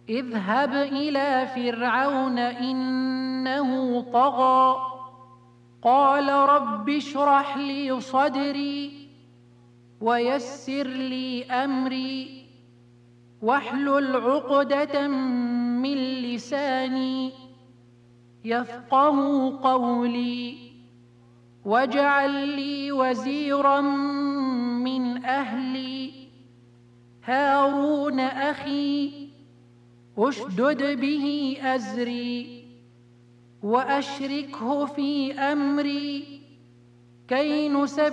اذهب إلى فرعون إنه طغى قال رب اشرح لي صدري ويسر لي أمري واحلل عقدة من لساني يفقهوا قولي واجعل لي وزيرا من أهلي هارون أخي اشدد به أزري وأشركه في أمري كي نسبحك